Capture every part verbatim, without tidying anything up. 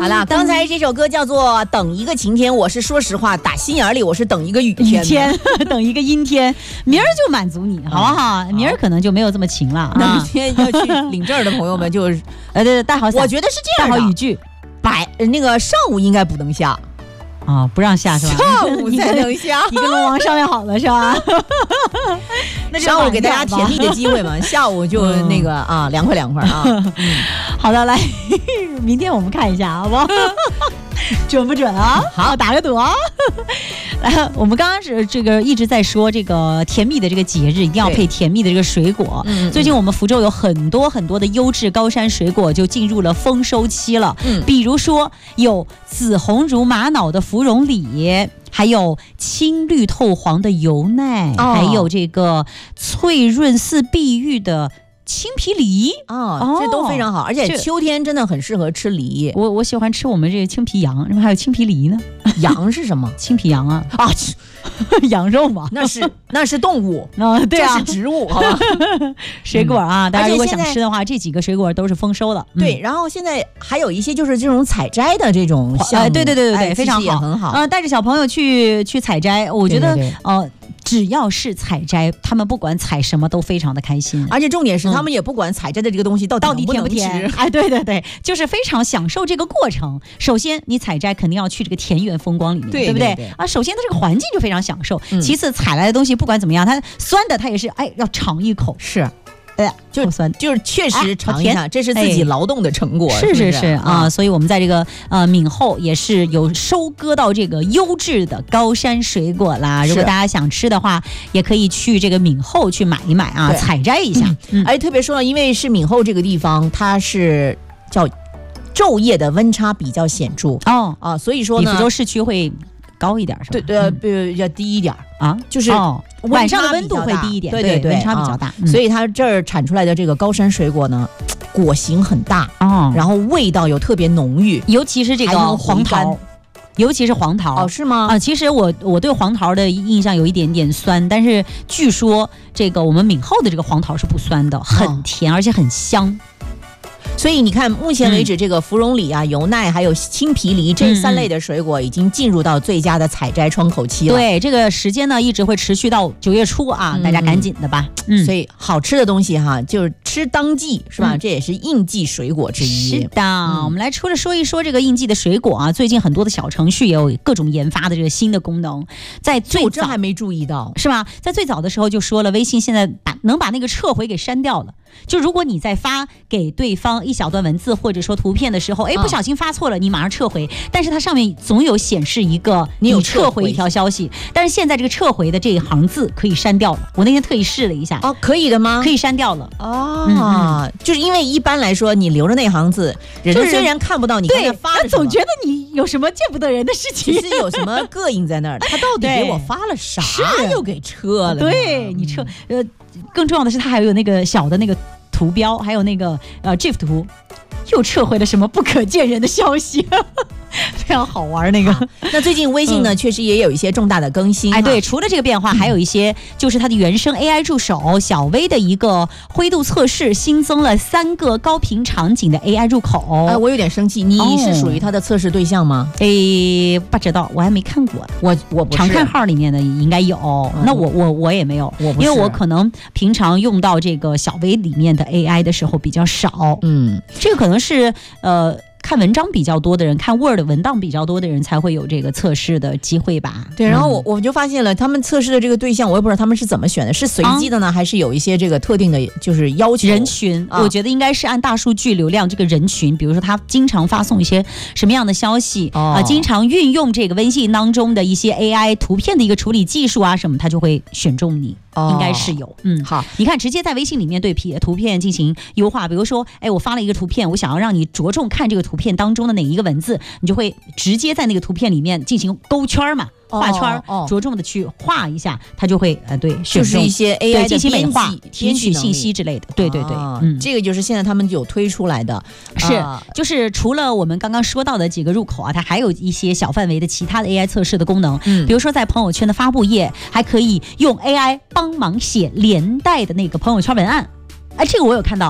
好了，刚才这首歌叫做《等一个晴天》，我是说实话，打心眼里我是等一个雨天， 雨天等一个阴天，明儿就满足你，好不好？嗯、明儿可能就没有这么晴了。 那明天要去领证的朋友们就， 呃，对，带好伞。 我觉得是这样的， 带好雨具。 白那个上午应该不能下。 啊、哦，不让下是吧？ 上午才能下， 你跟龙王商量好了是吧？ 那上午给大家甜蜜的机会嘛，下午就那个、嗯、啊凉快凉快啊。 嗯、好的，来，明天我们看一下，好不好？准不准啊？好，打个赌啊！来，我们刚刚是这个一直在说这个甜蜜的这个节日一定要配甜蜜的这个水果。嗯，最近我们福州有很多很多的优质高山水果就进入了丰收期了。嗯，比如说有紫红如玛瑙的芙蓉李。还有青绿透黄的油奈、哦、还有这个脆润似碧玉的青皮梨、 哦哦、这都非常好，而且秋天真的很适合吃梨。 我我喜欢吃我们这个青皮羊，然后还有青皮梨呢。 羊是什么？ 青皮羊啊啊， 羊肉嘛， 那是那是动物啊，对啊， 这是植物，好吧？ 水果啊，嗯、大家如果想吃的话，这几个水果都是丰收了。 对，嗯、然后现在还有一些就是这种采摘的这种项目， 呃、对对对对对， 哎、 非常好， 很好。 呃，带着小朋友去去采摘，我觉得对对对呃。只要是采摘，他们不管采什么都非常的开心， 而且重点是、嗯、他们也不管采摘的这个东西到底能不能吃， 到底甜不甜？哎，对对对，就是非常享受这个过程。首先，你采摘肯定要去这个田园风光里面， 对对不对？ 对对啊，首先它这个环境就非常享受。 嗯、 其次，采来的东西不管怎么样，它酸的它也是哎要尝一口， 是。 对， 就酸， 就是确实尝一下， 哎、 这是自己劳动的成果。 是是是, 是啊、 嗯， 所以我们在这个呃闽后也是有收割到这个优质的高山水果啦。如果大家想吃的话，也可以去这个闽后去买一买啊，采摘一下。 嗯，而且特别说了，因为是闽后这个地方，它是叫昼夜的温差比较显著哦啊，所以说呢， 比福州市区会高一点是吧？ 对对，呃，要低一点啊， 就是晚上的温度会低一点， 对对对， 温差比较大， 所以它这儿产出来的这个高山水果呢，果形很大哦，然后味道又特别浓郁， 尤其是这个黄桃。尤其是黄桃哦，是吗？ 啊、呃，其实我我对黄桃的印象有一点点酸，但是据说这个我们闽后的这个黄桃是不酸的，很甜、哦、而且很香。 所以你看，目前为止，这个芙蓉李啊、油奈还有青皮梨这三类的水果已经进入到最佳的采摘窗口期了。 对，这个时间呢一直会持续到九月初啊，嗯、大家赶紧的吧。 嗯，所以好吃的东西哈，就是吃当季是吧？嗯、这也是应季水果之一。 是的，嗯、我们来除了说一说这个应季的水果啊，最近很多的小程序也有各种研发的这个新的功能。在最早我这还没注意到， 是吗？在最早的时候就说了，微信现在把能把那个撤回给删掉了。就如果你在发给对方一小段文字或者说图片的时候，哎，不小心发错了，你马上撤回，但是它上面总有显示一个你有撤回一条消息，但是现在这个撤回的这一行字可以删掉了。我那天特意试了一下， 哦，可以的吗？ 可以删掉了。 哦、嗯，就是因为一般来说，你留着那行字，人家虽然看不到你刚才发的什么， 总觉得你有什么见不得人的事情， 其实有什么膈应在那儿。他到底给我发了啥？又给撤了？ 对你撤，呃，更重要的是他还有那个小的那个图标，还有那个呃 GIF 图，又撤回了什么不可见人的消息。非常好玩那个、啊、 那最近微信呢、嗯、确实也有一些重大的更新。 哎，对，除了这个变化、嗯、还有一些就是它的原生 A I 助手小微的一个灰度测试，新增了三个高频场景的 A I 入口。 哎，我有点生气，你是属于它的测试对象吗？ 哎、哦，不知道，我还没看过。 我我不是常看号里面的应该有、嗯、那我我我也没有， 我不是因为我可能平常用到这个小微里面的 A I 的时候比较少。 嗯， 这个可能是呃看文章比较多的人，看 Word 文档比较多的人才会有这个测试的机会吧。 对，然后我我就发现了，他们测试的这个对象，我也不知道他们是怎么选的，是随机的呢，啊、还是有一些这个特定的，就是要求人群、啊？我觉得应该是按大数据流量这个人群，比如说他经常发送一些什么样的消息、哦、啊，经常运用这个微信当中的一些 A I 图片的一个处理技术啊什么，他就会选中你。哦、应该是有，嗯， 好， 你看，直接在微信里面对图片进行优化，比如说，哎，我发了一个图片，我想要让你着重看这个图片当中的哪一个文字，你就会直接在那个图片里面进行勾圈嘛，画圈，哦哦、着重的去画一下，它就会，呃，对， 就是一些 A I 的编辑、提取信息之类的，对对对， 哦、嗯，这个就是现在他们就有推出来的， 是，呃、就是除了我们刚刚说到的几个入口啊，它还有一些小范围的其他的 A I 测试的功能，嗯，比如说在朋友圈的发布页，还可以用 A I 帮帮忙写连带的那个朋友圈文案，哎，这个我有看到，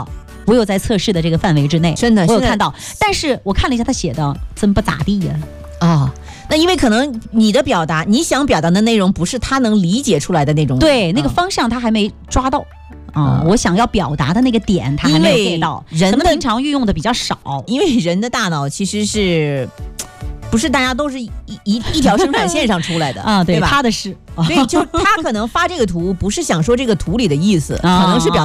我有在测试的这个范围之内， 真的我有看到，但是我看了一下他写的，真不咋地呀。 哦，那因为可能你的表达，你想表达的内容不是他能理解出来的那种， 对，那个方向他还没抓到。啊、嗯，我想要表达的那个点，他还没有 get 到， 人的平常运用的比较少， 因为人的大脑其实是。不是大家都是一一一条生产线上出来的啊，对吧？ 他的是， 所以就他可能发这个图，不是想说这个图里的意思，可能是表达。